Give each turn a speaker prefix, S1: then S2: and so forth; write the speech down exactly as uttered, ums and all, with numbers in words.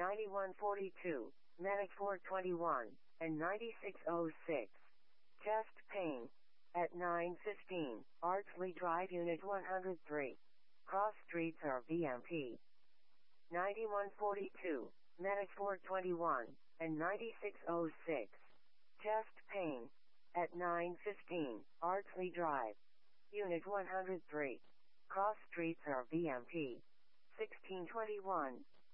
S1: ninety-one forty-two, Medic four twenty-one, and ninety-six oh six. Chest pain. At nine fifteen, Ardsley Drive Unit one hundred three. Cross Streets R V M P. ninety-one forty-two, Medic four twenty-one, and ninety-six oh six. Chest pain. At nine fifteen, Ardsley Drive. Unit one hundred three. Cross Streets R V M P. sixteen twenty-one.